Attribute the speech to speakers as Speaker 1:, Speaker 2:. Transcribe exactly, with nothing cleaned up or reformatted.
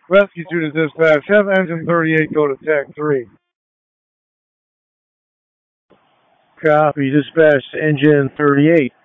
Speaker 1: Rescue to the dispatch. Have engine thirty-eight go to Tech three. Copy. Dispatch to engine thirty-eight.